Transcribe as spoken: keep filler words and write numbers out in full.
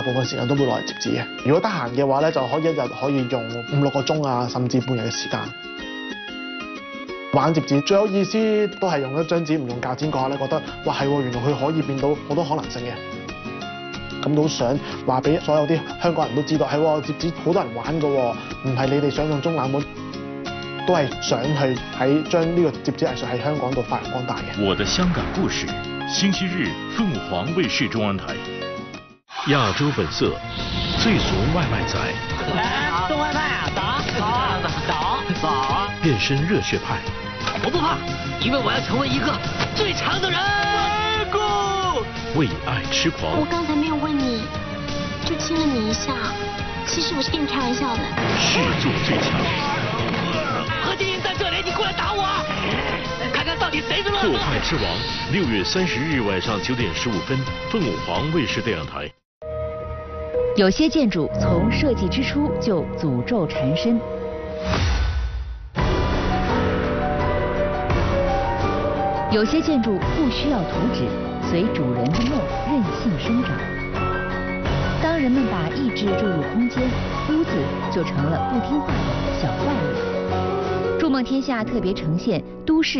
大部分時間都會攞嚟摺紙嘅。如果得閒嘅話咧，就可以一日可以用五六個鐘啊，甚至半日嘅時間。玩摺紙最有意思都係用一張紙唔用鉸剪嗰下咧，覺得哇係喎，原來佢可以變到好多可能性嘅。咁都想話俾所有啲香港人都知道，係喎，摺紙好多人玩㗎喎，唔係你哋想象中冷門，都係想去喺將呢個摺紙藝術喺香港度發揚光大嘅。 我的香港故事，星期日鳳凰衛視中央台。亞洲本色，最俗外賣仔。 來送外賣啊！早，早啊，早，早啊！ 變身熱血派。 我不怕，因為我要成為一個最強的人。 為愛痴狂。 我剛才沒有問你，就親了你一下，其實我是跟你開玩笑的。 視作最強。 何晶晶在這裡，你過來打我！看看到底誰是亂破壞之王，六月三十日晚上九點十五分，鳳凰衛視電視台。 有些建築從設計之初就詛咒纏身。有些建築不需要圖紙，隨主人的夢任性生長。當人們把意志注入空間，屋子就成了不聽話的小壞人。築夢天下特別呈現都市